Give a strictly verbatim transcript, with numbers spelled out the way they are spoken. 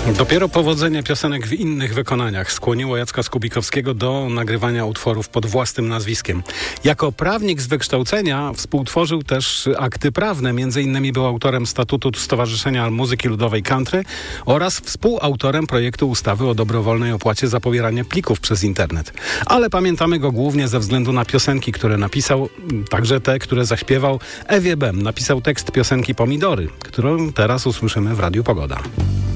Dopiero powodzenie piosenek w innych wykonaniach skłoniło Jacka Skubikowskiego do nagrywania utworów pod własnym nazwiskiem. Jako prawnik z wykształcenia współtworzył też akty prawne. Między innymi był autorem statutu Stowarzyszenia Muzyki Ludowej Country oraz współautorem projektu ustawy o dobrowolnej opłacie za pobieranie plików przez internet. Ale pamiętamy go głównie ze względu na piosenki, które napisał, także te, które zaśpiewał. Ewie Bem napisał tekst piosenki Pomidory, którą teraz usłyszymy w Radiu Pogoda.